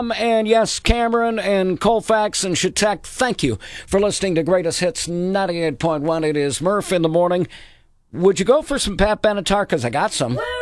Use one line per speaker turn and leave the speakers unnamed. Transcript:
And yes, Cameron and Colfax and Chautauqua, thank you for listening to Greatest Hits 98.1. It is Murph in the morning. Would you go for some Pat Benatar? Because I got some.